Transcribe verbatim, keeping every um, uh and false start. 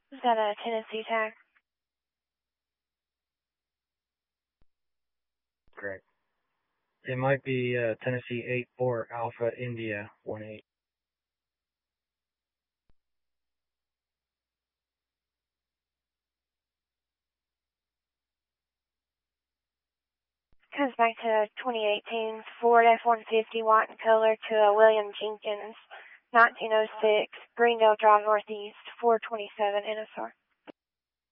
Is that a Tennessee tag? Correct. It might be uh, Tennessee eight four Alpha India one eight. Comes back to twenty eighteen Ford F one fifty white in color to a William Jenkins, nineteen oh six, Greendale Drive Northeast, four twenty-seven N S R.